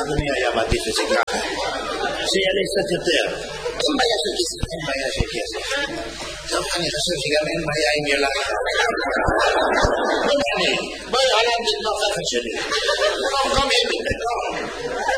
אדוני היה מעדיף את זה ככה? שיעלה קצת יותר. אין בעיה של כסף. אין בעיה של כסף. טוב, אני חושב שגם אין בעיה עם ילד. בואי עליו לתמוך אחד שלי. לא מבין, לא.